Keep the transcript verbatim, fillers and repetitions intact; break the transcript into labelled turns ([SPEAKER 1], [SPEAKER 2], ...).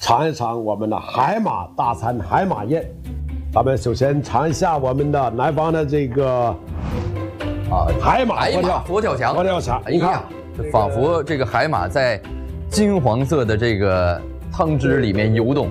[SPEAKER 1] 尝一尝我们的海马大餐海马宴。咱们首先尝一下我们的南方的这个啊海马
[SPEAKER 2] 海马佛跳墙，
[SPEAKER 1] 佛跳墙，你看，
[SPEAKER 2] 仿佛这个海马在金黄色的这个汤汁里面游动。